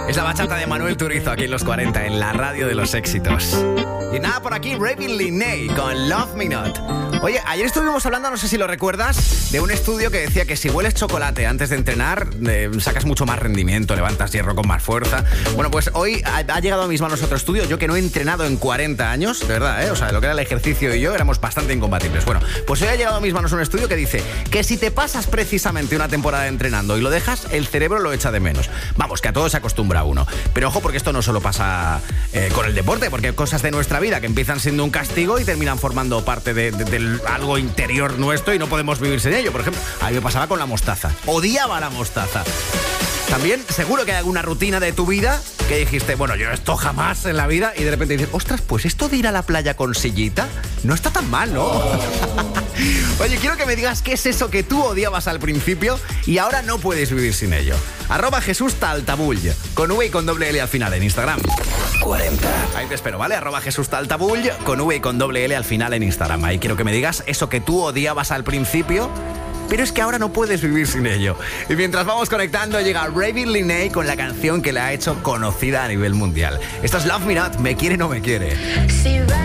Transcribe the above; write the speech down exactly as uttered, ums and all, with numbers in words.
Es la bachata de Manuel Turizo aquí en los cuarenta, en la radio de los éxitos. Y nada, por aquí, Raven Linney con Love Me Not. Oye, ayer estuvimos hablando, no sé si lo recuerdas, de un estudio que decía que si hueles chocolate antes de entrenar, eh, sacas mucho más rendimiento, levantas hierro con más fuerza. Bueno, pues hoy ha, ha llegado a mis manos otro estudio, yo que no he entrenado en cuarenta años, de verdad, ¿eh? O sea, lo que era el ejercicio y yo éramos bastante incompatibles. Bueno, pues hoy ha llegado a mis manos un estudio que dice que si te pasas precisamente una temporada entrenando y lo dejas, el cerebro lo echa de menos. Vamos, que a todo se acostumbra uno. Pero ojo, porque esto no solo pasa eh, con el deporte, porque hay cosas de nuestra vida que empiezan siendo un castigo y terminan formando parte de, de, de algo interior nuestro y no podemos vivir sin ello. Por ejemplo, a mí me pasaba con la mostaza. Odiaba la mostaza. También seguro que hay alguna rutina de tu vida que dijiste, bueno, yo esto jamás en la vida, y de repente dices, ostras, pues esto de ir a la playa con sillita no está tan mal, ¿no? Oye, quiero que me digas qué es eso que tú odiabas al principio y ahora no puedes vivir sin ello. Arroba Jesús Taltabull, con V y con doble L al final en Instagram. cuarenta. Ahí te espero, ¿vale? Arroba Jesús Taltabull, con V y con doble L al final en Instagram. Ahí quiero que me digas eso que tú odiabas al principio, pero es que ahora no puedes vivir sin ello. Y mientras vamos conectando, llega Raven Linney con la canción que la ha hecho conocida a nivel mundial. Esto es Love Me Not, Me Quiere No Me Quiere.